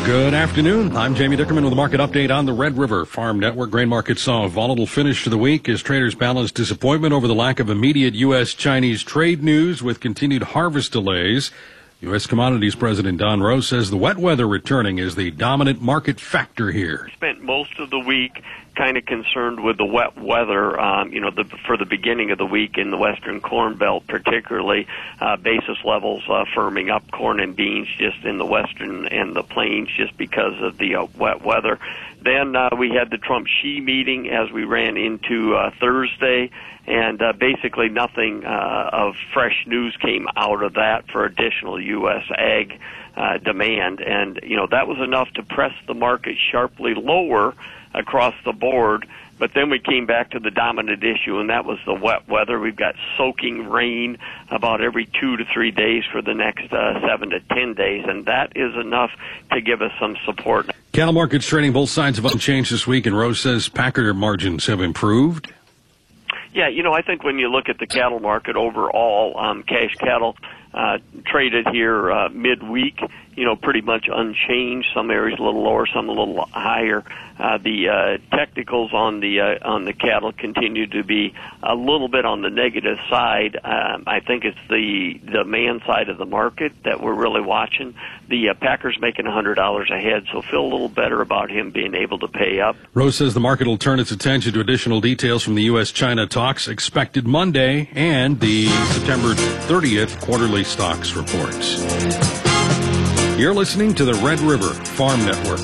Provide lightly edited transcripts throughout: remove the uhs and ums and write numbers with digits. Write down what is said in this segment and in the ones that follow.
Good afternoon. I'm Jamie Dickerman with a market update on the Red River Farm Network. Grain markets saw a volatile finish to the week as traders balanced disappointment over the lack of immediate U.S.-Chinese trade news with continued harvest delays. U.S. Commodities President Don Rose says the wet weather returning is the dominant market factor here. Spent most of the week kind of concerned with the wet weather, for the beginning of the week in the western corn belt, particularly basis levels firming up, corn and beans just in the western and the plains just because of the wet weather. Then we had the Trump-Xi meeting as we ran into Thursday, and basically nothing of fresh news came out of that for additional U.S. ag demand. And, that was enough to press the market sharply lower across the board. But then we came back to the dominant issue, and that was the wet weather. We've got soaking rain about every 2 to 3 days for the next 7 to 10 days, and that is enough to give us some support. Cattle markets trading both sides of unchanged this week, and Rose says packer margins have improved. Yeah, I think when you look at the cattle market overall, cash cattle traded here midweek, pretty much unchanged. Some areas a little lower, some a little higher. The technicals on the cattle continue to be a little bit on the negative side. I think it's the demand side of the market that we're really watching. The packer's making $100 a head, so feel a little better about him being able to pay up. Rose says the market will turn its attention to additional details from the U.S.-China talks expected Monday and the September 30th quarterly stocks reports. You're listening to the Red River Farm Network.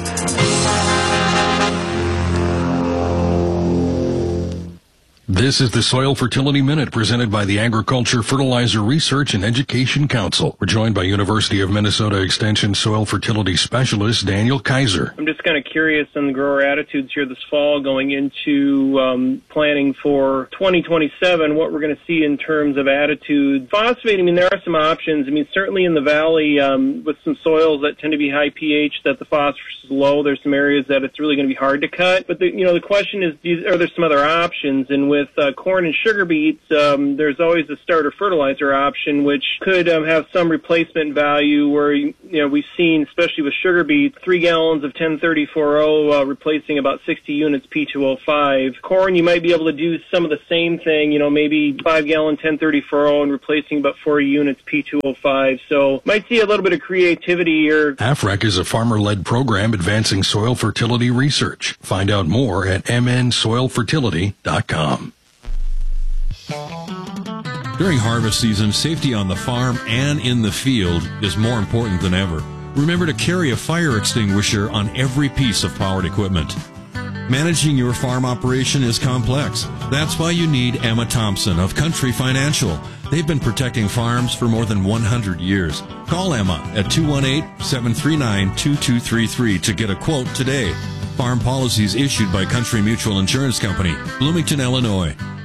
This is the Soil Fertility Minute presented by the Agriculture, Fertilizer Research and Education Council. We're joined by University of Minnesota Extension Soil Fertility Specialist Daniel Kaiser. I'm just kind of curious on the grower attitudes here this fall going into planning for 2027, what we're going to see in terms of attitude. Phosphate, there are some options. Certainly in the valley with some soils that tend to be high pH, that the phosphorus is low. There's some areas that it's really going to be hard to cut. But the question is, are there some other options? And with corn and sugar beets, there's always a starter fertilizer option, which could have some replacement value where, we've seen, especially with sugar beets, 3 gallons of 1034O replacing about 60 units P2O5. Corn, you might be able to do some of the same thing, maybe 5-gallon 1034O and replacing about 40 units P2O5. So might see a little bit of creativity here. AFREC is a farmer-led program advancing soil fertility research. Find out more at mnsoilfertility.com. During harvest season, safety on the farm and in the field is more important than ever. Remember to carry a fire extinguisher on every piece of powered equipment. Managing your farm operation is complex. That's why you need Emma Thompson of Country Financial. They've been protecting farms for more than 100 years. Call Emma at 218-739-2233 to get a quote today. Farm policies issued by Country Mutual Insurance Company, Bloomington, Illinois.